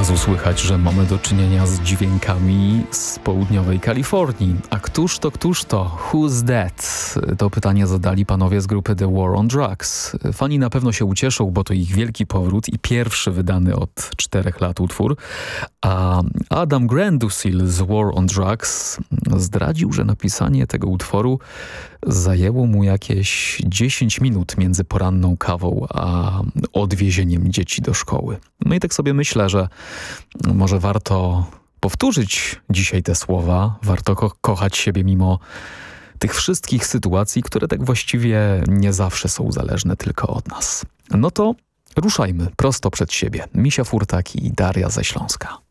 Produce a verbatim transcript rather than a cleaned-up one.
razu słychać, że mamy do czynienia z dźwiękami z południowej Kalifornii. A któż to, któż to? Who's that? To pytanie zadali panowie z grupy The War on Drugs. Fani na pewno się ucieszą, bo to ich wielki powrót i pierwszy wydany od czterech lat utwór. A Adam Grandusil z War on Drugs zdradził, że napisanie tego utworu zajęło mu jakieś dziesięć minut między poranną kawą a odwiezieniem dzieci do szkoły. No i tak sobie myślę, że może warto powtórzyć dzisiaj te słowa, warto ko- kochać siebie mimo tych wszystkich sytuacji, które tak właściwie nie zawsze są zależne tylko od nas. No to ruszajmy prosto przed siebie. Misia Furtak i Daria ze Śląska.